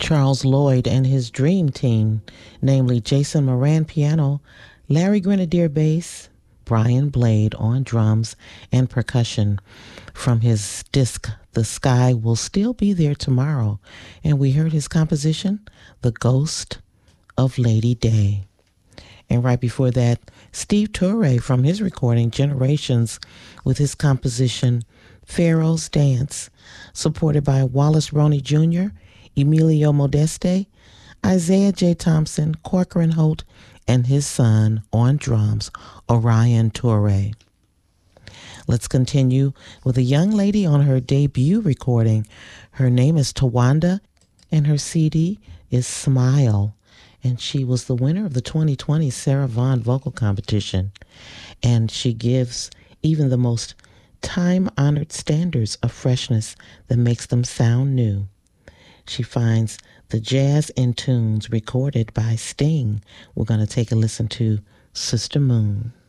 Charles Lloyd and his dream team, namely Jason Moran piano, Larry Grenadier bass, Brian Blade on drums and percussion from his disc The Sky Will Still Be There Tomorrow. And we heard his composition, The Ghost of Lady Day. And right before that, Steve Turre from his recording Generations with his composition Pharaoh's Dance, supported by Wallace Roney Jr., Emilio Modeste, Isaiah J. Thompson, Corcoran Holt, and his son on drums, Orion Torre. Let's continue with a young lady on her debut recording. Her name is Tawanda, and her CD is Smile. And she was the winner of the 2020 Sarah Vaughan Vocal Competition. And she gives even the most time-honored standards of freshness that makes them sound new. She finds the jazz in tunes recorded by Sting. We're going to take a listen to Sister Moon.